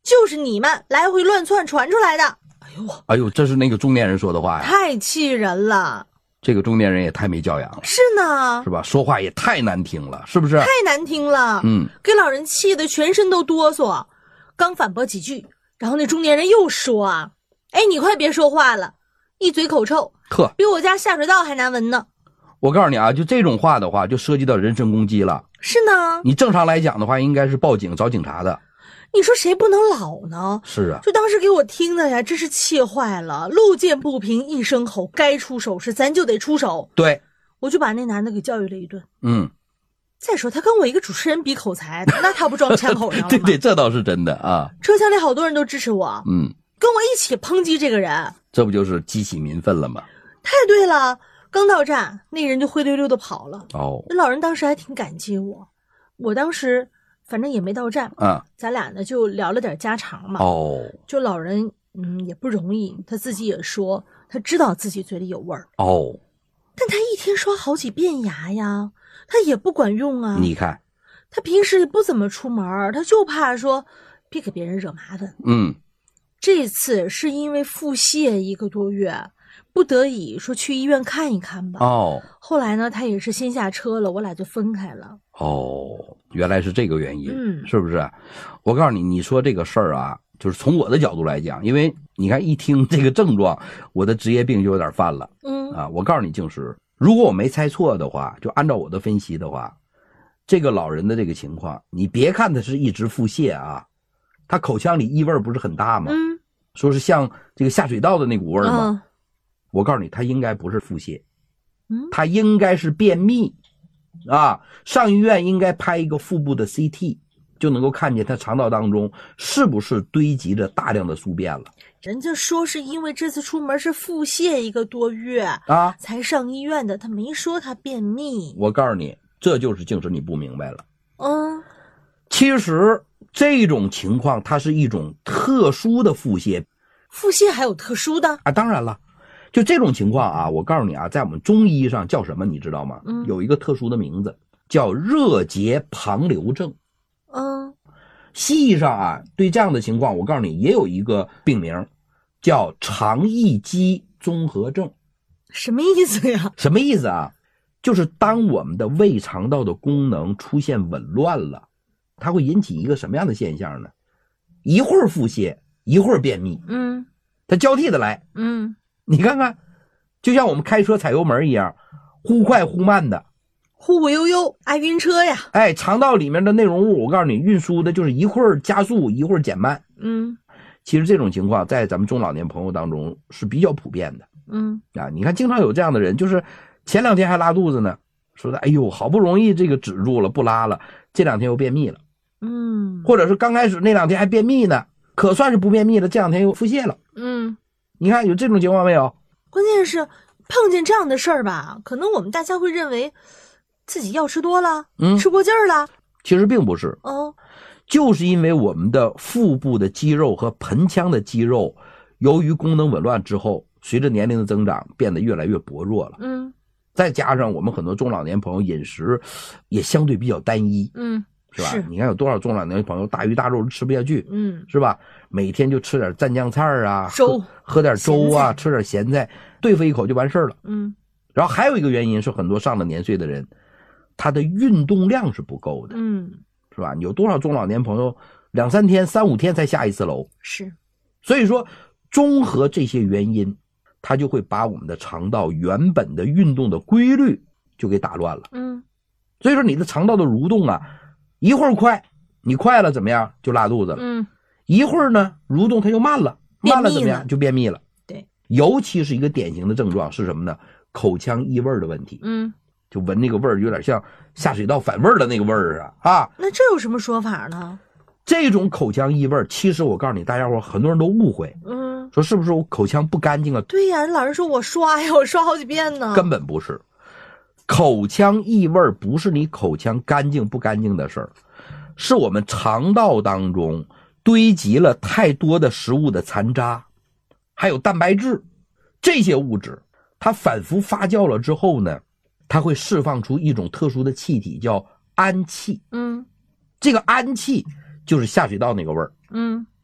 就是你们来回乱窜传出来的。 哎呦，这是那个中年人说的话呀， 太气人了。 这个中年人也太没教养了， 是呢， 是吧？说话也太难听了，是不是？ 太难听了，给老人气得全身都哆嗦。刚反驳几句，然后那中年人又说啊，哎，你快别说话了，一嘴口臭， 呵， 比我家下水道还难闻呢。 我告诉你啊，就这种话的话，就涉及到人身攻击了。 是呢， 你正常来讲的话，应该是报警找警察的。 你说谁不能老呢？ 是啊， 就当时给我听的呀，真是气坏了。路见不平一声吼，该出手时咱就得出手。 对， 我就把那男的给教育了一顿。再说他跟我一个主持人比口才，那他不撞枪口上了吗？ 对对，这倒是真的啊。 车厢里好多人都支持我，跟我一起抨击这个人。 这不就是激起民愤了吗？ 太对了，刚到站，那人就灰溜溜的跑了。那老人当时还挺感激我，我当时反正也没到站，咱俩呢就聊了点家常嘛。就老人也不容易，他自己也说他知道自己嘴里有味儿。但他一天刷好几遍牙呀，他也不管用啊。 你看， 他平时也不怎么出门，他就怕说别给别人惹麻烦。这次是因为腹泻1个多月，不得已说去医院看一看吧。后来呢，他也是先下车了，我俩就分开了。 原来是这个原因，是不是？我告诉你，你说这个事儿啊，就是从我的角度来讲，因为你看一听这个症状，我的职业病就有点犯了。我告诉你，静石，如果我没猜错的话，就按照我的分析的话，这个老人的这个情况，你别看他是一直腹泻啊，他口腔里异味不是很大吗？说是像这个下水道的那股味吗？我告诉你，他应该不是腹泻，他应该是便秘啊！上医院应该拍一个腹部的 CT， 就能够看见他肠道当中是不是堆积着大量的宿便了。 人家说是因为这次出门是腹泻1个多月啊， 才上医院的，他没说他便秘。 我告诉你，这就是静石你不明白了。 其实这种情况它是一种特殊的腹泻。 腹泻还有特殊的啊？当然了，就这种情况啊，我告诉你啊，在我们中医上叫什么你知道吗？有一个特殊的名字叫热结旁流症。西医上啊，对这样的情况我告诉你也有一个病名叫肠易激综合症。 什么意思呀？ 什么意思啊？就是当我们的胃肠道的功能出现紊乱了，它会引起一个什么样的现象呢？一会儿腹泻，一会儿便秘，它交替的来，你看看，就像我们开车踩油门一样，忽快忽慢的， 忽忽悠悠，爱晕车呀。 肠道里面的内容物，我告诉你，运输的就是一会儿加速，一会儿减慢。其实这种情况在咱们中老年朋友当中是比较普遍的。你看经常有这样的人，就是前2天还拉肚子呢，说的哎呦好不容易这个止住了不拉了，这2天又便秘了。或者是刚开始那2天还便秘呢，可算是不便秘了，这2天又腹泻了。你看有这种情况没有？ 关键是碰见这样的事儿吧，可能我们大家会认为自己药吃多了，吃过劲儿了。 其实并不是。就是因为我们的腹部的肌肉和盆腔的肌肉由于功能紊乱之后，随着年龄的增长变得越来越薄弱了。再加上我们很多中老年朋友饮食也相对比较单一。是吧？你看有多少中老年朋友大鱼大肉吃不下去，是吧？每天就吃点蘸酱菜啊，喝点粥啊，吃点咸菜，对付一口就完事了。然后还有一个原因是很多上了年岁的人，他的运动量是不够的。是吧？有多少中老年朋友2、3天、3、5天才下一次楼？ 是。 所以说综合这些原因，它就会把我们的肠道原本的运动的规律就给打乱了。所以说你的肠道的蠕动啊，一会儿快，你快了怎么样？就拉肚子了。一会儿呢，蠕动它就慢了，慢了怎么样？就便秘了。 对。 尤其是一个典型的症状是什么呢？口腔异味的问题。就闻那个味儿有点像下水道反味儿的那个味儿啊。 那这有什么说法呢？ 这种口腔异味，其实我告诉你，大家伙很多人都误会，说是不是我口腔不干净啊？ 对呀，老人说我刷呀，我刷好几遍呢。 根本不是，口腔异味不是你口腔干净不干净的事儿，是我们肠道当中堆积了太多的食物的残渣，还有蛋白质，这些物质它反复发酵了之后呢，它会释放出一种特殊的气体叫氨气。这个氨气就是下水道那个味儿。